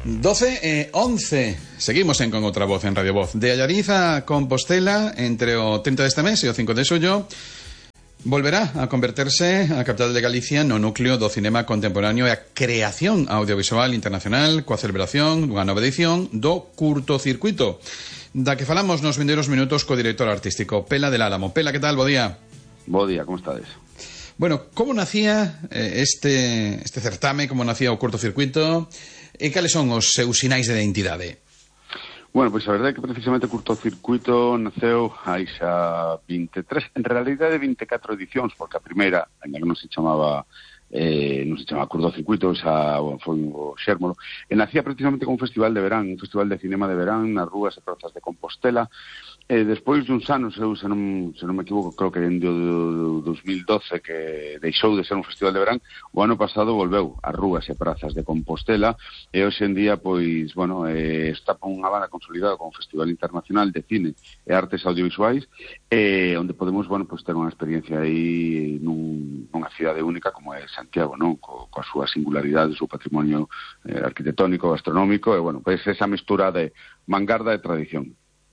12:11. Seguimos con outra voz en Radio Voz. De Allariz a Compostela, entre o 30 deste mes e o 5 de xullo, volverá a converterse a capital de Galicia no núcleo do cinema contemporáneo e a creación audiovisual internacional coa celebración dunha nova edición do Curtocircuito, da que falamos nos vindeiros minutos co director artístico Pela del Álamo. Pela, que tal? Bo día. Bo día, como estades? Bueno, como nacía este certame, como nacía o Curtocircuito, e cales son os seus sinais de identidade? Bueno, pois a verdade é que precisamente o Curtocircuito naceu hai xa 23, en realidade 24 edicións, porque a primeira, ainda que non se chamaba Curtocircuito, xa foi o xérmolo, e nacía precisamente con un festival de verán, un festival de cinema de verán nas rúas e prazas de Compostela. Despois duns anos, eu se non me equivoco, creo que en do 2012 que deixou de ser un festival de verán, o ano pasado volveu ás rúas e prazas de Compostela, e hoxe en día, pois, bueno, está con unha banda consolidada con un festival internacional de cine e artes audiovisuais, onde podemos, bueno, pois ter unha experiencia aí nunha cidade única como é Santiago, non? Coa súa singularidade, o seu patrimonio arquitectónico, gastronómico, e, bueno, pois esa mestura de vanguarda e tradición.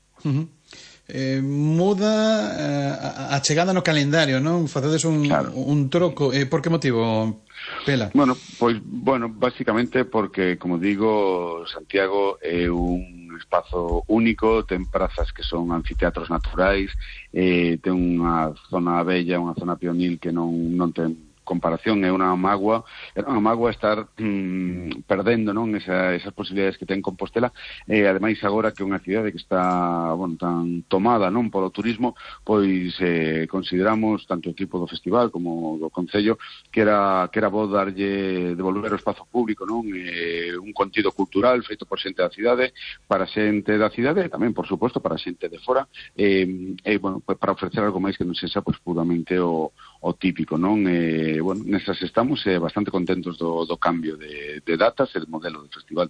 Muda a chegada no calendario, non? Facedes un troco. Por que motivo, Pela? Bueno, básicamente porque, como digo, Santiago é un espazo único, ten prazas que son anfiteatros naturais, ten unha zona bella, unha zona pionil que non ten comparación, é unha mágoa estar perdendo, non, esas posibilidades que ten Compostela, e ademais agora que é unha cidade que está, bueno, tan tomada, non, polo turismo, pois consideramos, tanto o equipo do festival como do Concello, que era bo devolver o espazo público, non, un contido cultural feito por xente da cidade, para xente da cidade, e tamén, por suposto, para xente de fora, bueno, para ofrecer algo máis que non sexa, pois, puramente o típico, non? Bueno, nesas estamos bastante contentos do cambio de datas e de modelo do festival.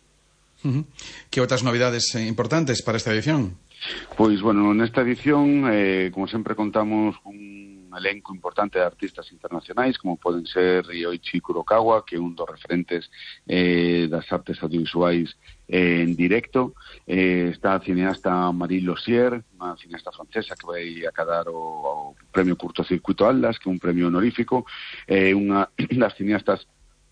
Que outras novidades importantes para esta edición? Pois, bueno, nesta edición, como sempre contamos un elenco importante de artistas internacionais, como poden ser Ryoichi Kurokawa, que é un dos referentes das artes audiovisuais en directo. Está a cineasta Marie Lozier, unha cineasta francesa que vai acadar o premio Curtocircuito Atlas, que é un premio honorífico, unha das cineastas,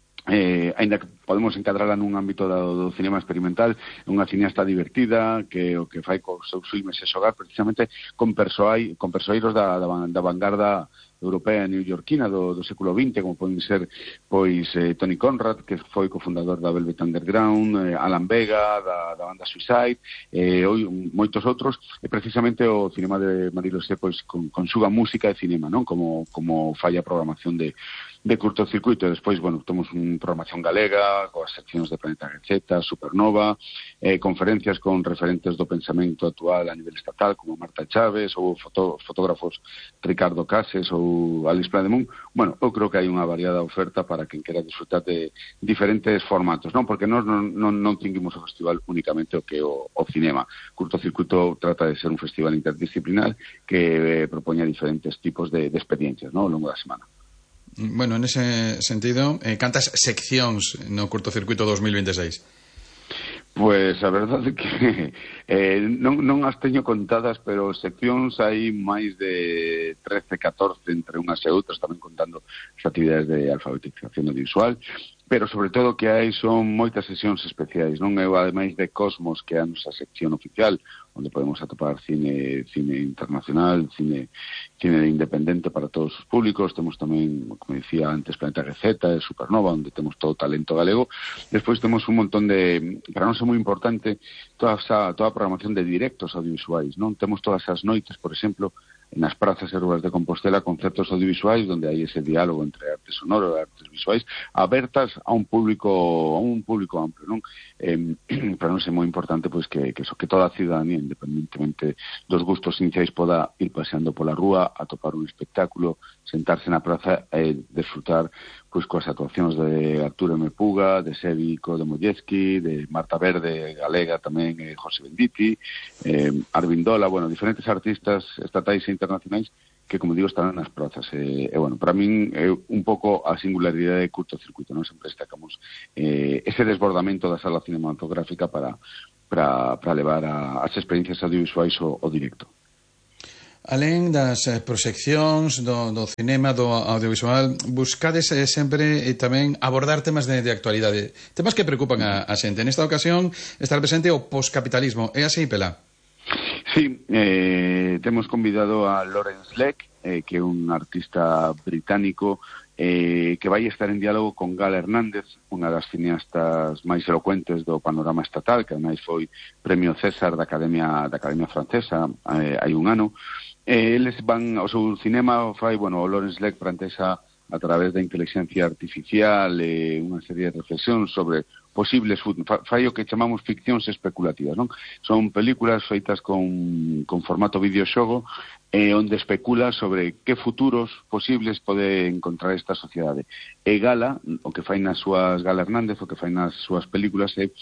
aínda que podemos encadrarla nun ámbito do cinema experimental, é unha cineasta divertida que o que fai cos seus filmes é xogar precisamente con persoeiros da vanguarda europea e newyorkina do século XX, como poden ser, pois, Tony Conrad, que foi cofundador da Velvet Underground, Alan Vega, da banda Suicide, e moitos outros, e precisamente o cinema de Marie Lozier, pois, conxuga música e cinema, non? Como fai a programación de Curtocircuito. E despois, bueno, temos unha programación galega, coas seccións de Planeta Gaceta, Supernova, conferencias con referentes do pensamento actual a nivel estatal, como Marta Chávez, ou fotógrafos Ricardo Cases, ou Alice Plademont. Bueno, eu creo que hai unha variada oferta para quen quera disfrutar de diferentes formatos, non? Porque nós non tinguimos o festival únicamente o que é o cinema. Curtocircuito trata de ser un festival interdisciplinar que propoña diferentes tipos de experiencias, non, ao longo da semana. Bueno, en ese sentido, cantas seccións no Curtocircuito 2026? Pois a verdade é que non as teño contadas, pero seccións hai máis de 13, 14 entre unhas e outras, tamén contando as actividades de alfabetización audiovisual, pero sobre todo que hai son moitas sesións especiais, non? Eu, ademais de Cosmos, que é a nosa sección oficial, onde podemos atopar cine internacional, cine independente para todos os públicos. Temos tamén, como dicía antes, Planeta Gaceta e Supernova, onde temos todo o talento galego. Despois temos un montón de, para nós é moi importante, toda a programación de directos audiovisuais, non? Temos todas as noites, por exemplo, nas prazas e rúas de Compostela, conceptos audiovisuais onde hai ese diálogo entre arte sonoro e artes visuais abertas a un público amplo, non? Para nós é moi importante, pois, que toda a ciudadanía, independentemente dos gustos iniciais, poda ir paseando pola rúa, atopar un espectáculo, sentarse na praza e desfrutar, pois, coas actuacións de Arturo M. Puga, de Sévico, de Molleschi, de Marta Verde, galega tamén, José Benditi, Arvindola, bueno, diferentes artistas estatais e internacionais como digo, estarán nas prazas. Bueno, para min é un pouco a singularidade de curtocircuito, non? Sempre destacamos ese desbordamento da sala cinematográfica para levar as experiencias audiovisuais ao directo. Alén das proxeccións do cinema, do audiovisual, buscades sempre tamén abordar temas de actualidade, temas que preocupan a xente. Nesta ocasión estar presente o poscapitalismo. É así, Pela? Sí, temos convidado a Lawrence Leck, que é un artista británico que vai estar en diálogo con Gala Hernández, unha das cineastas máis elocuentes do panorama estatal, que ademais foi premio César da Academia Francesa hai un ano. Eles van ao seu cinema, fai, bueno, o Lawrence Leck plantesa a través da inteligencia artificial unha serie de reflexións sobre posibles fai o que chamamos ficcións especulativas, non? Son películas feitas con formato videoxogo onde especula sobre que futuros posibles pode encontrar esta sociedade. E Gala, o que fai nas súas Gala Hernández, o que fai nas súas películas é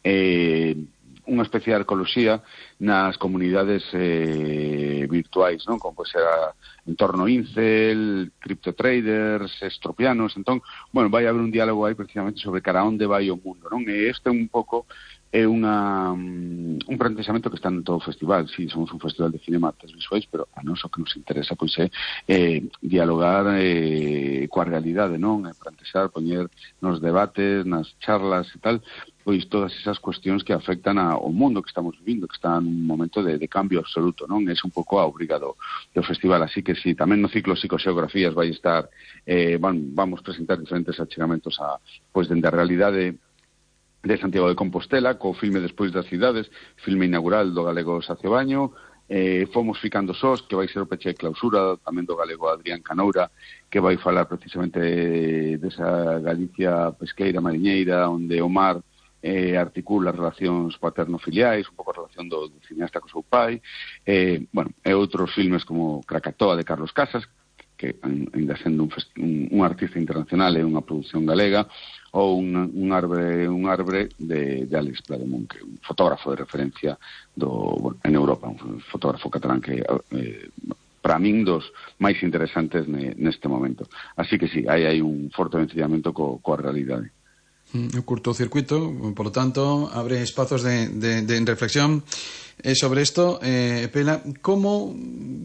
unha especie de arqueoloxía nas comunidades virtuais, non? Como pode ser entorno incel, criptotraders, estropianos. Entón, bueno, vai haber un diálogo aí precisamente sobre cara onde vai o mundo, non? E este un pouco é un plantexamento que está en todo o festival. Sí, somos un festival de cinema artes visuais, pero a nós o que nos interesa pois é dialogar coa realidade, non? Plantexar, poñer nos debates, nas charlas e tal, pois todas esas cuestións que afectan ao mundo que estamos vivindo, que está en un momento de cambio absoluto, non? É un pouco a obriga do festival, así que sí, tamén no ciclo Psicoxeografías vai estar, vamos presentar diferentes achegamentos pois dende a realidade de Santiago de Compostela, co filme Despois das cidades, filme inaugural do galego Sacio Baño, Fomos ficando sós, que vai ser o peche de clausura tamén do galego Adrián Canoura, que vai falar precisamente desa Galicia pesqueira, mariñeira, onde o mar articula relacións paterno-filiais, un pouco a relación do cineasta co seu pai, bueno, e outros filmes como Krakatoa de Carlos Casas, que ainda sendo un artista internacional e unha produción galega, ou un arbre de Alex Plademont, que é un fotógrafo de referencia en Europa, un fotógrafo catalán que para min dos máis interesantes neste momento. Así que sí, hai un forte vencillamento coa realidade. O curtocircuito, por lo tanto, abre espazos de reflexión sobre esto. Pela, como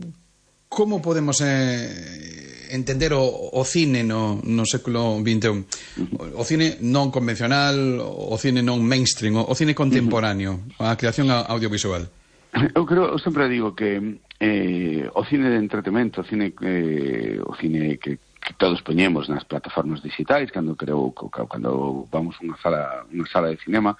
podemos entender o cine no século XXI? O cine non convencional, o cine non mainstream, o cine contemporáneo, a creación audiovisual. Eu sempre digo que o cine de entretenimento, o cine que todos poñemos nas plataformas digitais cando vamos a unha sala de cinema,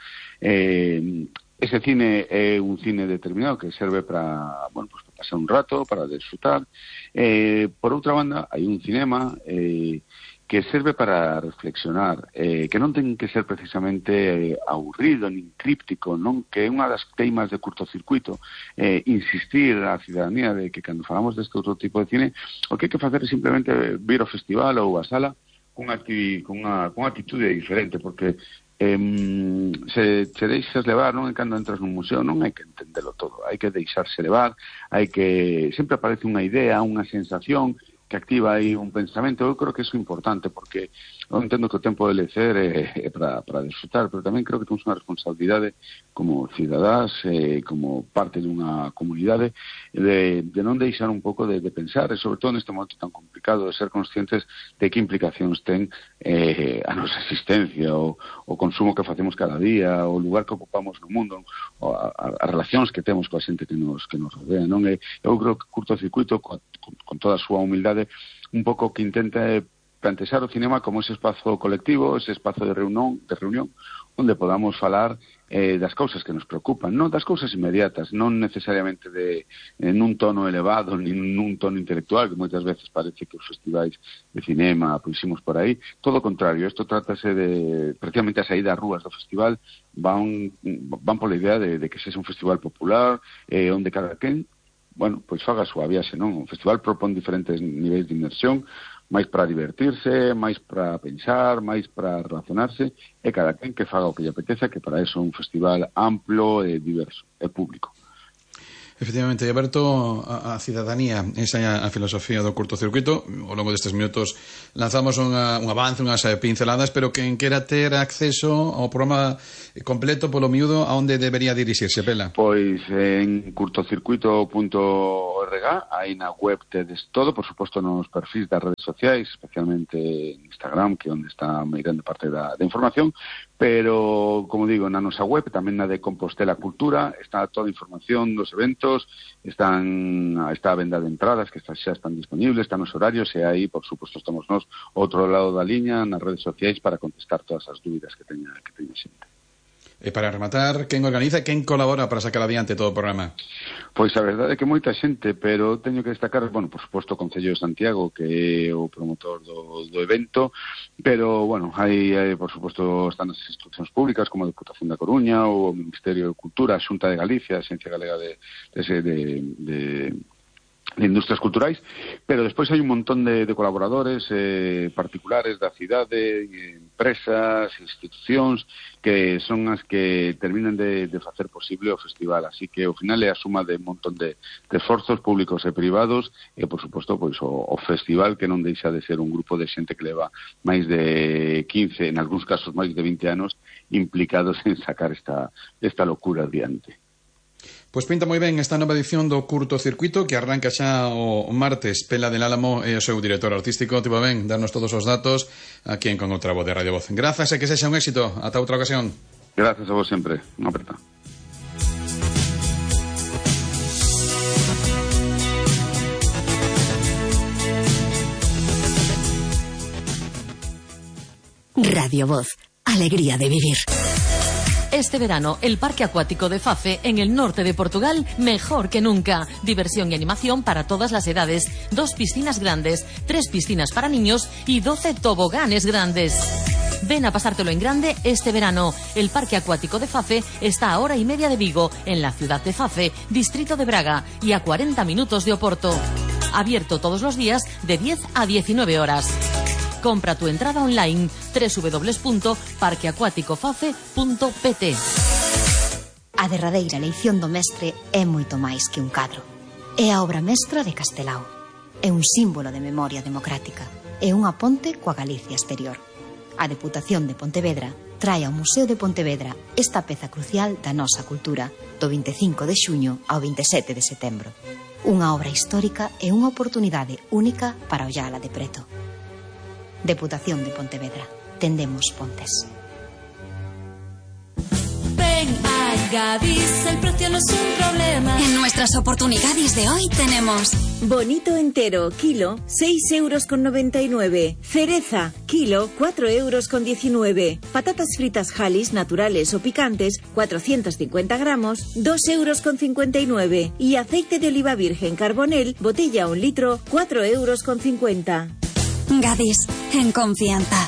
ese cine é un cine determinado que serve para, bueno, pues, para pasar un rato, para disfrutar. Por outra banda, hai un cinema que serve para reflexionar, que non ten que ser precisamente aburrido nin críptico, non? Que é unha das teimas de curtocircuito, insistir á cidadanía de que cando falamos deste outro tipo de cine, o que hai que facer é simplemente vir ao festival ou á sala cunha actitude diferente, porque se deixas levar, non? Cando entras nun museo non hai que entendelo todo, hai que deixarse levar, sempre aparece unha idea, unha sensación que activa aí un pensamento. Eu creo que iso é importante, porque eu entendo que o tempo de lecer é para disfrutar, pero tamén creo que temos unha responsabilidade como cidadás, como parte dunha comunidade, de non deixar un pouco de pensar, e sobre todo neste momento tan complicado, de ser conscientes de que implicacións ten a nosa existencia, o consumo que facemos cada día, o lugar que ocupamos no mundo, as relacións que temos coa xente que nos rodea, non? Eu creo que curtocircuito, con toda a súa humildade, un pouco que intenta plantexar o cinema como ese espazo colectivo, ese espazo de reunión onde podamos falar das cousas que nos preocupan, non das cousas inmediatas, non necesariamente nun tono elevado, nin nun tono intelectual, que moitas veces parece que os festivais de cinema puximos por aí. Todo o contrario, isto trátase de, precisamente a saída ás rúas do festival van pola idea de que sexa un festival popular, onde cada quen, bueno, pois faga a súa viaxe, non? O festival propón diferentes niveis de inmersión, máis para divertirse, máis para pensar, máis para relacionarse, e cada quen que faga o que lle apeteza, que para eso é un festival amplo e diverso, e público. Efectivamente, e aberto a cidadanía, esa é a filosofía do curtocircuito. Ao longo destes minutos lanzamos un avance, unhas pinceladas, pero quen quera ter acceso ao programa completo polo miúdo, a onde debería dirixirse, Pela? Pois en curtocircuito.org, aí na web tedes todo, por suposto nos perfis das redes sociais, especialmente en Instagram, que é onde está a grande parte da información, pero, como digo, na nosa web, tamén na de Compostela Cultura, está toda a información dos eventos, está a venda de entradas, que xa están disponibles, están os horarios, e aí, por suposto, estamos nós ao outro lado da liña, nas redes sociais, para contestar todas as dúbidas que teña xente. E para rematar, quen organiza, quen colabora para sacar adiante todo o programa? Pois a verdade é que moita xente, pero teño que destacar, bueno, por suposto, o Concello de Santiago, que é o promotor do evento, pero, bueno, hai por suposto, están as institucións públicas, como a Deputación da Coruña, o Ministerio de Cultura, a Xunta de Galicia, a Xencia Galega de Industrias Culturais, pero despois hai un montón de colaboradores particulares da cidade, empresas, institucións, que son as que terminan de facer posible o festival, así que ao final é a suma de un montón de esforzos públicos e privados, e por suposto pois o festival, que non deixa de ser un grupo de xente que leva máis de 15, en algúns casos máis de 20 anos implicados en sacar esta locura adiante. Pois pinta moi ben esta nova edición do curtocircuito, que arranca xa o martes. Pela del Álamo é o seu director artístico. Tipo ben, darnos todos os datos aquí en Con Outra Voz de Radio Voz. Grazas e que sexa un éxito. Ata outra ocasión. Grazas a vos sempre. Unha aperta. Radio Voz. Alegría de vivir. Este verano, el Parque Acuático de Fafe, en el norte de Portugal, mejor que nunca. Diversión y animación para todas las edades. 2 piscinas grandes, 3 piscinas para niños y 12 toboganes grandes. Ven a pasártelo en grande este verano. El Parque Acuático de Fafe está a hora y media de Vigo, en la ciudad de Fafe, distrito de Braga, y a 40 minutos de Oporto. Abierto todos los días de 10 a 19 horas. Compra tu entrada online www.parqueacuaticofafe.pt. A derradeira eleición do mestre é moito máis que un cadro. É a obra mestra de Castelao. É un símbolo de memoria democrática. É unha ponte coa Galicia exterior. A Deputación de Pontevedra trae ao Museo de Pontevedra esta peza crucial da nosa cultura do 25 de xuño ao 27 de setembro. Unha obra histórica e unha oportunidade única para ollala de preto. Deputación de Pontevedra. Tendemos pontes. Ven a Gadis, el precio no es un problema. En nuestras oportunidades de hoy tenemos bonito entero, kilo, 6,99 €. Cereza, kilo, 4,19 €. Patatas fritas Halis, naturales o picantes, 450 gramos, 2,59 €. Y aceite de oliva virgen Carbonel, botella 1 litro, 4,50 €. Gadis, en confianza.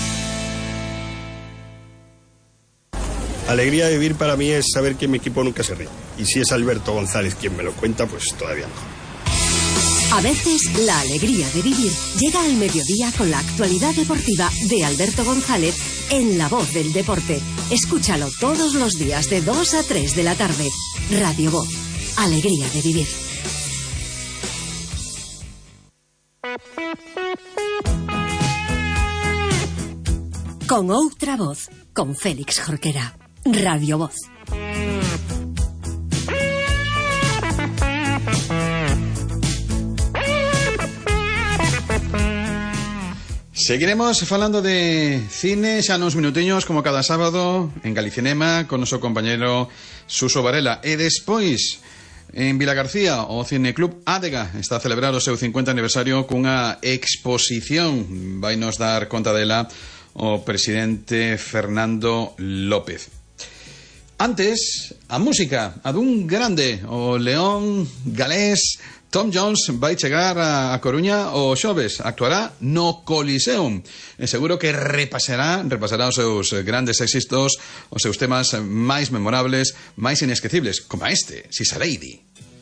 Alegría de vivir para mí es saber que mi equipo nunca se ríe. Y si es Alberto González quien me lo cuenta, pues todavía mejor. A veces, la alegría de vivir llega al mediodía con la actualidad deportiva de Alberto González en La Voz del Deporte. Escúchalo todos los días de 2 a 3 de la tarde. Radio Voz. Alegría de vivir. Con Outra Voz, con Félix Jorquera. Radio Voz. Seguiremos falando de cine xa nos minutiños, como cada sábado en Galicinema, con noso compañeiro Suso Varela. E despois, en Vilagarcía, o Cineclub Ádega está a celebrar o seu 50 aniversario cunha exposición. Vai nos dar conta dela o presidente Fernando López. Antes, a música, a dun grande, o león galés Tom Jones vai chegar a Coruña o xoves, actuará no Coliseum. E seguro que repasará os seus grandes éxitos, os seus temas máis memorables, máis inesquecibles, como este, She's a Lady.